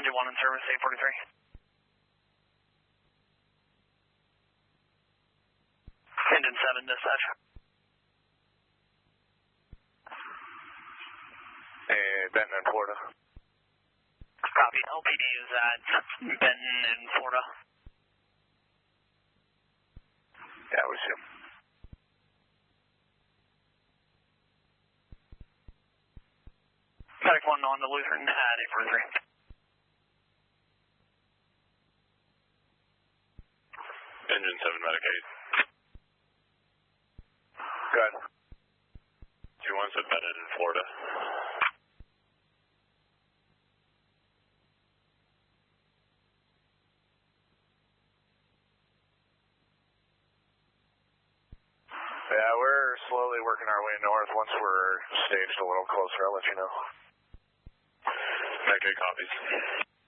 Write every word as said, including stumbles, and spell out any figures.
two one in service, eight forty-three. Engine seven, dispatch. Hey, Benton in Florida. Copy. L P D is at Benton in Florida. Yeah, we see him. Medic one on the Lutheran at eight forty-three. Engine seven, medic eight. Good. two one said Benton in Florida. Yeah, we're slowly working our way north. Once we're staged a little closer, I'll let you know. Okay, copies.